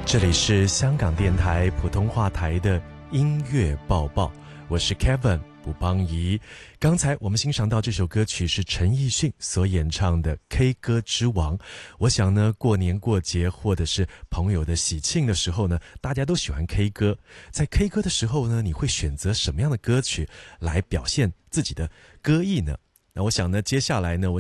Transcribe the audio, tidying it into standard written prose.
这里是香港电台普通话台的音乐报报，我是 Kevin 卜邦仪。刚才我们欣赏到这首歌曲是陈奕迅所演唱的 K 歌之王。我想呢，过年过节或者是朋友的喜庆的时候呢，大家都喜欢 K 歌。在 K 歌的时候呢，你会选择什么样的歌曲来表现自己的歌艺呢？那我想呢，接下来呢，